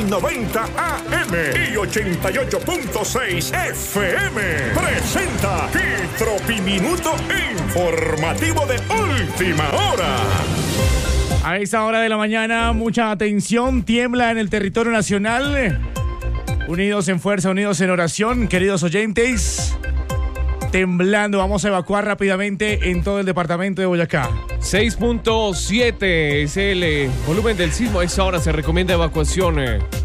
1090 AM y 88.6 FM. Presenta Tropi Minuto informativo de última hora. A esta hora de la mañana, mucha atención, tiembla en el territorio nacional. Unidos en fuerza, unidos en oración, queridos oyentes. Temblando, vamos a evacuar rápidamente en todo el departamento de Boyacá. 6.7 es el volumen del sismo. A esta hora se recomienda evacuación.